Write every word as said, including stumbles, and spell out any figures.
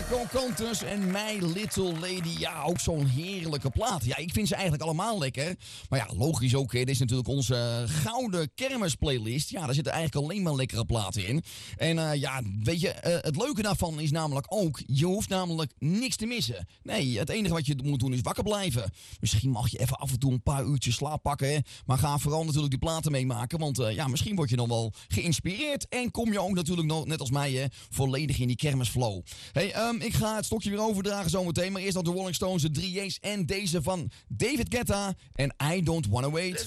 Cocantus en My Little Lady. Ja, ook zo'n heerlijke plaat. Ja, ik vind ze eigenlijk allemaal lekker. Maar ja, logisch ook. Hè. Dit is natuurlijk onze gouden kermisplaylist. Ja, daar zitten eigenlijk alleen maar lekkere platen in. En uh, ja, weet je, uh, het leuke daarvan is namelijk ook... je hoeft namelijk niks te missen. Nee, het enige wat je moet doen is wakker blijven. Misschien mag je even af en toe een paar uurtjes slaap pakken. Hè. Maar ga vooral natuurlijk die platen meemaken. Want uh, ja, misschien word je dan wel geïnspireerd. En kom je ook natuurlijk nog, net als mij, hè, volledig in die kermisflow. Hey, um, ik ga het stokje weer overdragen zometeen. Maar eerst nog de Rolling Stones, de drie J's en deze van David Guetta en I Don't Wanna Wait.